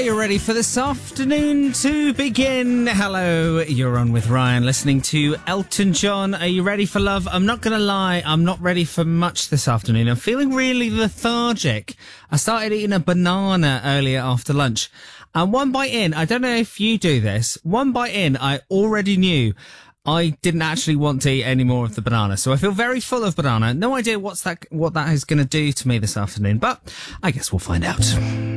you ready for this afternoon to begin? Hello, you're on with Ryan, listening to Elton John. Are you ready for love? I'm not going to lie, I'm not ready for much this afternoon. I'm feeling really lethargic. I started eating a banana earlier after lunch. And one bite in, I don't know if you do this, one bite in, I already knew I didn't actually want to eat any more of the banana. So I feel very full of banana. No idea what that is going to do to me this afternoon, but I guess we'll find out.